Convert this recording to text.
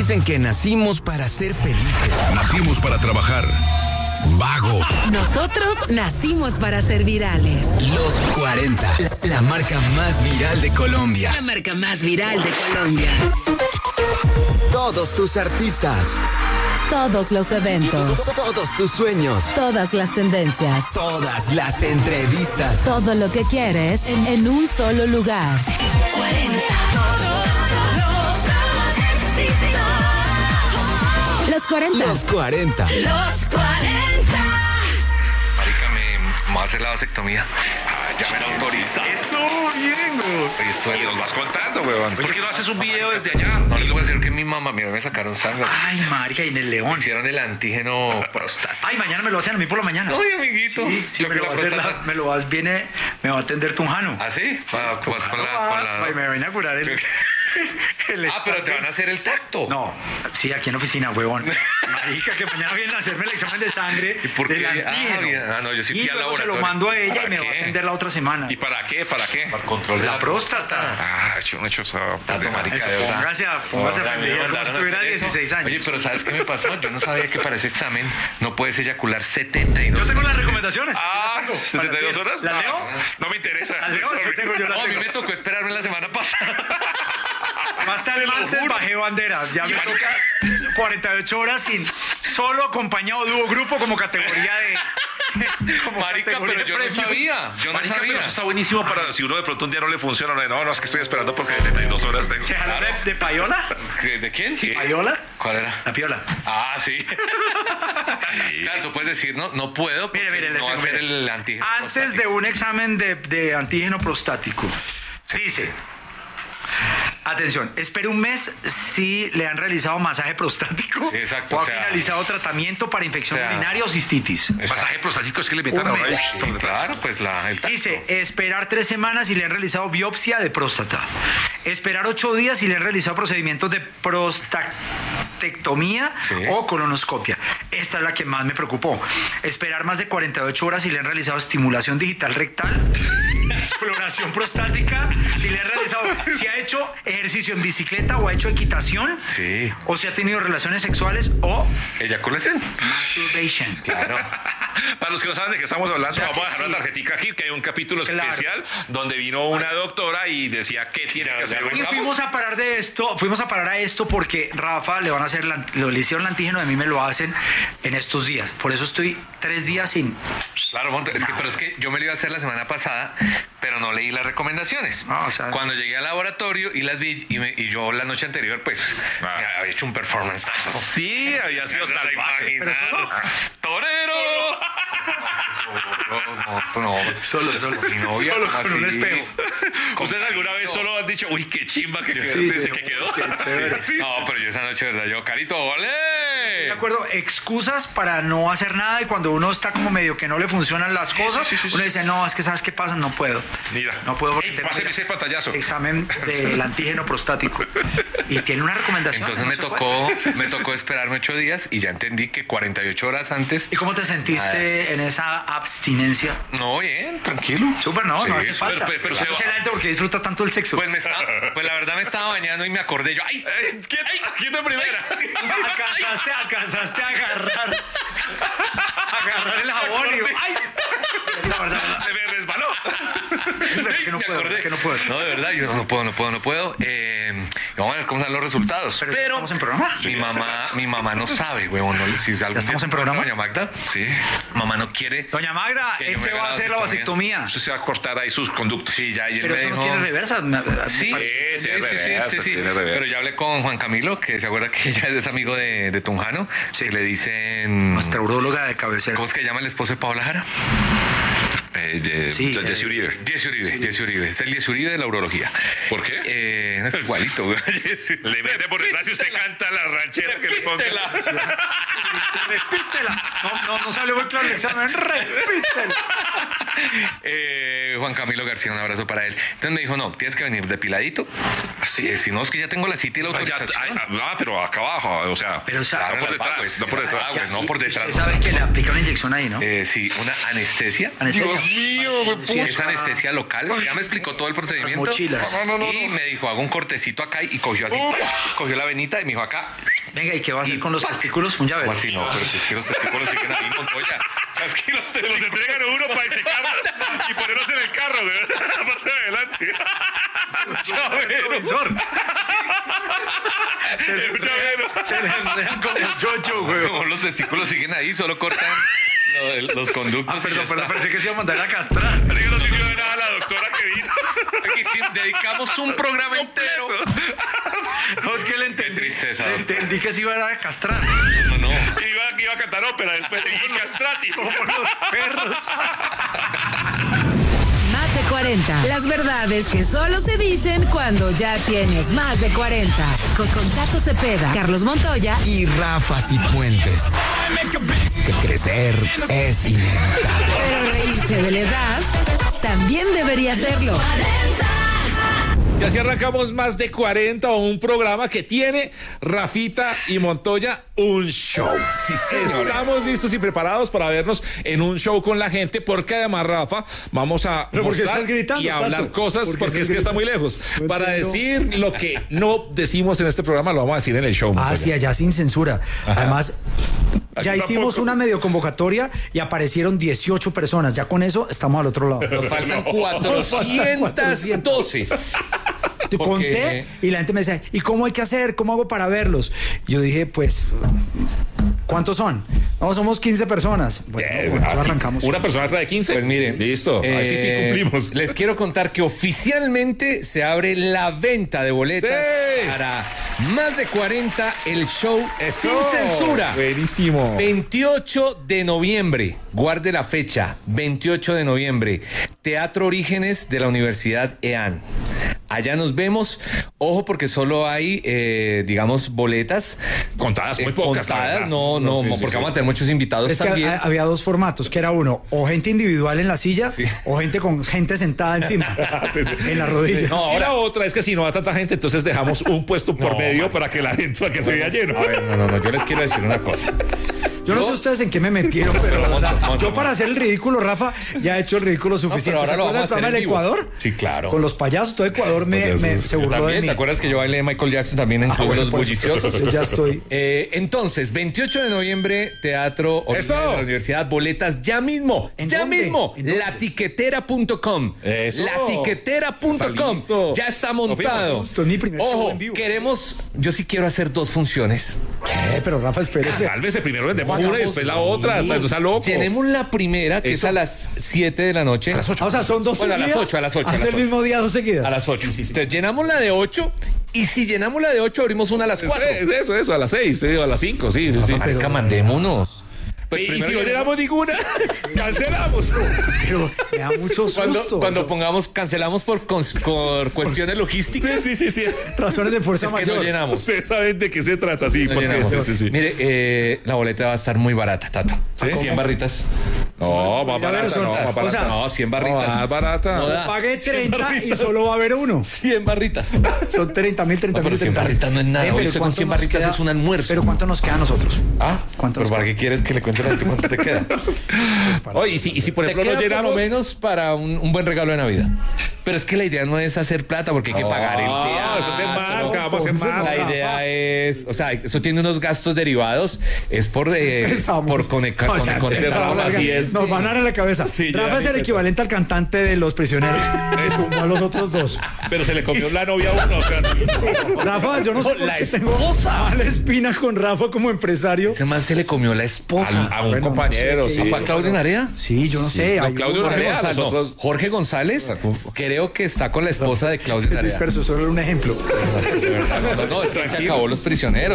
Dicen que nacimos para ser felices. Nacimos para trabajar. Vagos. Nosotros nacimos para ser virales. Los 40. La marca más viral de Colombia. La marca más viral de Colombia. Todos tus artistas. Todos los eventos. Todos tus sueños. Todas las tendencias. Todas las entrevistas. Todo lo que quieres en un solo lugar. 40. Los 40. Los 40. Los 40. Marica, me voy a hacer la vasectomía. Ya me han autorizado. Eso, bien, güey. Y nos vas contando, weón. ¿Por qué no haces un video desde allá? No les voy a decir que mi mamá, mira, me sacaron sangre. Ay, marica, y en el León. Hicieron el antígeno prostático. Ay, mañana me lo hacen a mí por la mañana. Ay, amiguito. Sí, me lo va a hacer me va a atender Tunjano. ¿Ah, sí? Vas con la... Ay, me van a curar el pero te van a hacer el tacto. No, sí, aquí en la oficina, huevón. Marica, que mañana vienen a hacerme el examen de sangre. ¿Y por qué? Del antígeno. No, yo sí fui y al luego se laboratorio. lo mando a ella y ¿Para me va a qué? atender la otra semana. ¿Y para qué? ¿Para qué? Para el control de La próstata. Ah, yo no he hecho esa... Tanto marica, Eso, de verdad. póngase a Me aprender como mandaron si a tuviera hacer eso. 16 años. Oye, pero ¿sabes qué me pasó? Yo no sabía que para ese examen no puedes eyacular 72. Yo tengo las recomendaciones. Ah, Yo las tengo. 72 horas. ¿Las leo? No me interesa. ¿Las leo? Sorry. Yo las No, a mí tengo. me tocó esperarme la semana pasada. Más tarde el martes bajé bandera. Ya me toca 48 horas sin solo acompañado dúo grupo como categoría de... Como Marica, categoría pero de yo no premios. sabía. Yo no Marica, pero sabía. eso está buenísimo para si uno de pronto un día no le funciona. No, es que estoy esperando porque 72 horas tengo. ¿Se jaló de payola? ¿De quién? ¿Payola? ¿Cuál era? La piola. Ah, sí. Claro, tú puedes decir, no puedo porque Mire, no va a ser el antígeno Antes prostático. de un examen de antígeno prostático, dice... Atención, espere un mes si le han realizado masaje prostático Sí, exacto, o ha o sea, finalizado tratamiento para infección o sea, urinaria o cistitis. Masaje prostático es que le metan Un ahora mes. ahí por detrás. Claro, pues el tacto. Dice, esperar 3 semanas si le han realizado biopsia de próstata. Esperar 8 días si le han realizado procedimientos de prostatectomía Sí. o colonoscopia. Esta es la que más me preocupó. Esperar más de 48 horas si le han realizado estimulación digital rectal, exploración prostática, si le han realizado, si ha hecho ejercicio en bicicleta o ha hecho equitación, Sí. o si ha tenido relaciones sexuales o Eyaculación. masturbation. Claro. Para los que no saben de qué estamos hablando, sea vamos a que dejar sí. una tarjetica aquí, que hay un capítulo Claro. especial donde vino una doctora y decía qué tiene que hacer. Y fuimos a parar a esto porque Rafa le van a hacer, le hicieron el antígeno, de mí me lo hacen en estos días. Por eso estoy 3 días sin... Claro, Monto, pero es que yo me lo iba a hacer la semana pasada, pero no leí las recomendaciones. No, o sea- Cuando llegué al laboratorio y las vi, y yo la noche anterior, pues, me había hecho un performance. Sí, había sido salvaje. Pero solo- ¡Torero! No, Solo. mi novia, Solo ¿cómo con un así? espejo. ¿Ustedes alguna vez solo han dicho, uy, qué chimba que Sí, quedó? sí, que quedó? qué chévere. Sí. No, pero yo esa noche, ¿verdad? Yo, Carito, De ¡ole! acuerdo, excusas para no hacer nada y cuando uno está como medio que no le funcionan las cosas, sí. uno dice, no, es que ¿sabes qué pasa? No puedo. Mira. No puedo porque Ey, tengo páseme el ese pantallazo. examen del antígeno prostático. Y tiene una recomendación. Entonces no me se me tocó esperarme 8 días y ya entendí que 48 horas antes. ¿Y cómo te sentiste en esa abstinencia? No, bien, tranquilo. Súper, no, Sí, no hace súper, falta. pero Yo no sé la gente porque disfruta tanto el sexo. Pues la verdad me estaba bañando y me acordé yo, ¡ay! ¿Quién de primera? Alcanzaste a agarrar el jabón y ¡ay! La verdad, Se me resbaló. que no Me puedo, acordé. que no puedo. No, de verdad, yo no puedo. Vamos a ver cómo salen los resultados. Pero ya estamos en programa. Mi mamá no sabe, huevón. No, si algún estamos día en programa. Doña Magda, sí. Mamá no quiere. Doña Magra, Que yo él me se haga va a la hacer la vasectomía. Usted se va a cortar ahí sus conductos. Sí, ya ayer Pero me eso dijo. no tiene reversa. Sí, tiene sí. reversa, tiene reversa. Pero ya hablé con Juan Camilo, que se acuerda que ella es amigo de Tunjano, que le dicen... Nuestra uróloga de cabecera. ¿Cómo es que llama el esposo de Paola Jara? Sí, Jesse Uribe. Jesse Uribe. Es el Jesse Uribe de la urología. ¿Por qué? No es igualito, güey. Le mete por detrás y usted canta la ranchera que le ponga. Repítela. No salió muy claro el examen. Repítela. Juan Camilo García, un abrazo para él. Entonces me dijo, no, tienes que venir depiladito. Así si no, es que ya tengo la cita y la autorización. Pero acá abajo, o sea, Pero, o sea, no por detrás, no por detrás. No por detrás. Usted sabe que le aplica una inyección ahí, ¿no? Sí, una anestesia. Anestesia. Dios mío, güey, Sí, Es anestesia local. Ya me explicó todo el procedimiento. Las mochilas. Y me dijo, hago un cortecito acá y cogió así. Cogió la venita y me dijo acá. Venga, ¿y qué va a hacer con los testículos? Un llavero. ¿Cómo así? No, pero si es que los testículos siguen ahí, Montoya. O sea, es que Se los entregan a uno para disecarlos y ponerlos en el carro, de verdad, la parte de adelante. Se le enredan como chocho, güey. Como los testículos siguen ahí, solo cortan los conductos. Ah, perdón, pensé que se iba a mandar a castrar. Digo, no sirvió de nada la doctora que vino. Aquí sí dedicamos un programa entero. No, es que le entendí que se iba a castrar. No. Iba a cantar ópera después de castrati. Como los perros. Más de 40. Las verdades que solo se dicen cuando ya tienes más de 40. Con Tato Cepeda, Carlos Montoya Y Rafa Cifuentes. Que crecer es inevitable. pero reírse de la edad también debería serlo. Y así arrancamos Más de 40, un programa que tiene Rafita y Montoya un show. Sí, señores. Estamos listos y preparados para vernos en un show con la gente, porque además, Rafa, vamos a ¿Pero por qué mostrar estás gritando, y hablar Tato? cosas, ¿Por qué porque es estás que está muy gritando? lejos. No Para entiendo. decir lo que no decimos en este programa, lo vamos a decir en el show. Ah, Montoya. sí, allá sin censura. Además, ya Aquí hicimos tampoco. una medio convocatoria y aparecieron 18 personas. Ya con eso estamos al otro lado. Nos faltan 412. Te conté y la gente me decía, ¿y cómo hay que hacer? ¿Cómo hago para verlos? Yo dije, pues, ¿cuántos son? No, somos 15 personas. Bueno, Eso, ya arrancamos. Una persona trae 15. Pues miren, Listo. Ahí sí cumplimos. Les quiero contar que oficialmente se abre la venta de boletas Sí. para Más de 40, el show sin Eso. censura. Buenísimo. 28 de noviembre, guarde la fecha, 28 de noviembre, Teatro Orígenes de la Universidad EAN. Allá nos vemos. Ojo, porque solo hay, digamos, boletas Contadas, muy pocas. la contadas. verdad. No, Sí, porque sí. vamos a tener muchos invitados Es que también. había dos formatos, que era uno, o gente individual en la silla, o gente con gente sentada encima, Sí, sí. en las rodillas. No, ahora otra es que si no va tanta gente, entonces dejamos un puesto por medio para que la gente, para que se vea lleno. A ver, no, yo les quiero decir una cosa. Yo no sé ustedes en qué me metieron, pero la verdad, Monto. yo para hacer el ridículo, Rafa, ya he hecho el ridículo suficiente. ahora ¿Se lo acuerdan vamos a del programa hacer del en vivo. Ecuador? Sí, claro. Con los payasos, todo Ecuador se Yo burló de también, mí. ¿te acuerdas que yo bailé Michael Jackson también en Club bueno, Los por Bulliciosos? eso ya estoy. Entonces, 28 de noviembre, Teatro Orígenes ¡Eso! de la Universidad, boletas ya mismo, ¿En ya dónde? mismo, ¿En dónde? Eso. latiquetera.com. Está Latiquetera.com. listo. Ya está montado. Esto es mi primer show Ojo, en vivo. yo sí quiero hacer 2 funciones. ¿Qué? Pero Rafa, espérese. Sálvese, primero vendemos una y después la otra. Sí. Hasta está loco. Llenemos la primera, que Eso. es a las 7 de la noche. A las 8. O sea, son dos Bueno, a las seguidas. 8, a las 8, a Hace las el 8. mismo día 2 seguidas. A las 8. Entonces llenamos la de 8 y si llenamos la de 8 abrimos una a las 4. Eso, a las 6, a las 5, sí. Marica, mandémonos. Pues Y primero si no llenamos- llegamos ninguna, cancelamos. Pero me da mucho susto. Cuando pongamos, cancelamos por cuestiones logísticas. Sí. Razones de fuerza Es que mayor. no llenamos. Ustedes saben de qué se trata, sí. No Porque, llenamos. sí. Mire, la boleta va a estar muy barata, Tato. ¿Sí? 100 barritas. No, más Ya barata, ves, no, más o barata. sea, No, 100 barritas. No, más barata. No da. Pagué 30 y solo va a haber uno. 100 barritas. Son 30.000, 30.000, No, pero 100 barritas no es nada. Hoy pero usted con ¿cuánto 100 nos barritas queda? es un almuerzo. Pero ¿cuánto nos queda a nosotros? Ah, ¿Cuánto pero nos ¿para qué quieres que le cuente a la gente cuánto te queda? Oye, y si por Te ejemplo no queda por lo llenamos. menos para un buen regalo de Navidad. Pero es que la idea no es hacer plata porque hay que pagar el teatro. Eso es en marca, vamos en marca. La idea es, o sea, eso tiene unos gastos derivados, es por conectar. Así es. Nos van a dar en la cabeza. Sí, ya, Rafa es el mi equivalente al cantante de Los Prisioneros. Como a los otros dos. Pero se le comió la novia a uno. O sea, Rafa, yo no sé La por qué tengo esposa. mala espina con Rafa como empresario. Ese man se le comió la esposa. a un Bueno, compañero, no sé sí. qué ¿Fue a Claudio Narea? Sí, yo no sé. hay Claudio un- Narea. González, nosotros- Jorge González, creo que está con la esposa de Claudio Narea. Disperso, solo era un ejemplo. No, es que se acabó Los Prisioneros.